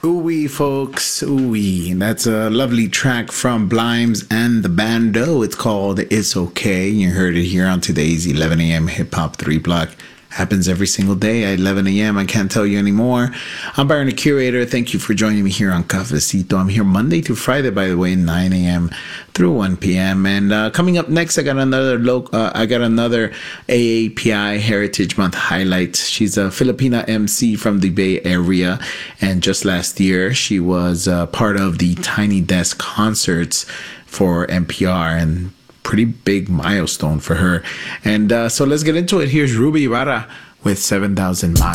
Ooh-wee, folks. Ooh-wee. That's a lovely track from Blimes and the Bando. It's called It's Okay. You heard it here on today's 11 a.m. Hip Hop 3 Block. Happens every single day at 11 a.m. I can't tell you anymore. I'm Byron, the Curator. Thank you for joining me here on Cafecito. I'm here Monday through Friday, by the way, 9 a.m. through 1 p.m. And coming up next, I got another AAPI Heritage Month highlight. She's a Filipina MC from the Bay Area, and just last year she was part of the Tiny Desk concerts for NPR, and pretty big milestone for her. And so let's get into it. Here's Ruby Ibarra with 7,000 Miles.